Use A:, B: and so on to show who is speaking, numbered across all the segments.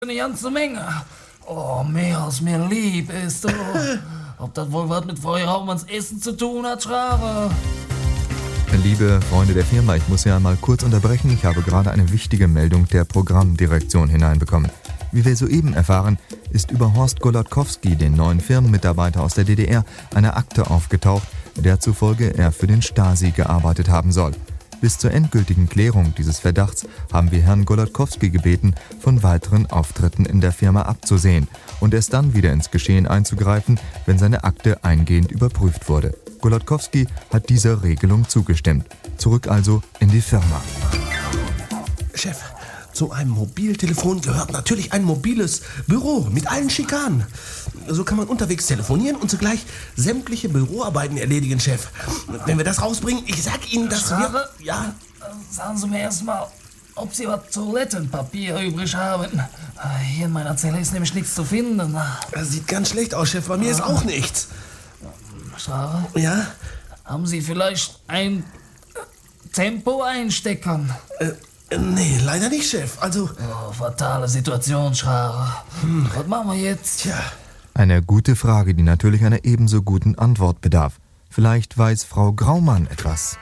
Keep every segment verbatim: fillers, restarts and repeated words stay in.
A: eine ganze Menge. Oh, mehr als mir lieb ist. Oh. Ob das wohl was mit Frau Raumanns Essen zu tun hat, Schrare?
B: Liebe Freunde der Firma, ich muss ja mal kurz unterbrechen. Ich habe gerade eine wichtige Meldung der Programmdirektion hineinbekommen. Wie wir soeben erfahren, ist über Horst Golodkowski, den neuen Firmenmitarbeiter aus der D D R, eine Akte aufgetaucht, der zufolge er für den Stasi gearbeitet haben soll. Bis zur endgültigen Klärung dieses Verdachts haben wir Herrn Golodkowski gebeten, von weiteren Auftritten in der Firma abzusehen und erst dann wieder ins Geschehen einzugreifen, wenn seine Akte eingehend überprüft wurde. Golodkowski hat dieser Regelung zugestimmt. Zurück also in die Firma.
C: Chef, zu einem Mobiltelefon gehört natürlich ein mobiles Büro mit allen Schikanen. So kann man unterwegs telefonieren und zugleich sämtliche Büroarbeiten erledigen, Chef. Wenn wir das rausbringen, ich sag Ihnen, dass wir... Ja,
A: Sagen Sie mir erstmal, ob Sie was Toilettenpapier übrig haben. Hier in meiner Zelle ist nämlich nichts zu finden.
C: das sieht ganz schlecht aus, Chef. Bei mir ist auch nichts.
A: Schrare?
C: Ja?
A: Haben Sie vielleicht ein Tempo-Einsteckern?
C: Äh, nee, leider nicht, Chef. Also...
A: Oh, fatale Situation, Schrare. Hm. Was machen wir jetzt?
C: Tja...
B: Eine gute Frage, die natürlich einer ebenso guten Antwort bedarf. Vielleicht weiß Frau Graumann etwas.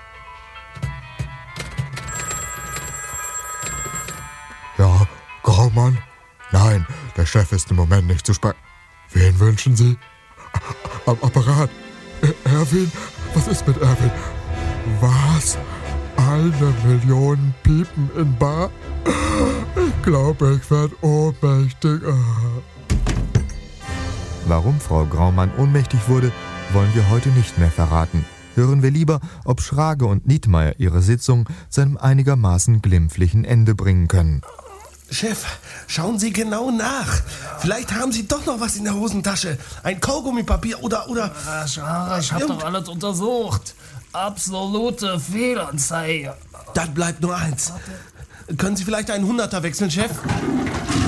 D: Ja, Graumann? Nein, der Chef ist im Moment nicht zu sprechen. Wen wünschen Sie? Am Apparat. Er- Erwin? Was ist mit Erwin? Was? Eine Million Piepen in Bar? Ich glaube, ich werde ohnmächtig.
B: Warum Frau Graumann ohnmächtig wurde, wollen wir heute nicht mehr verraten. Hören wir lieber, ob Schrage und Nietmeyer ihre Sitzung zu einem einigermaßen glimpflichen Ende bringen können.
C: Chef, schauen Sie genau nach. Vielleicht haben Sie doch noch was in der Hosentasche. Ein Kaugummipapier oder... oder
A: Ah, Schrare, ich hab doch alles untersucht. Absolute Fehlanzeige.
C: Dann bleibt nur eins. Können Sie vielleicht einen Hunderter wechseln, Chef?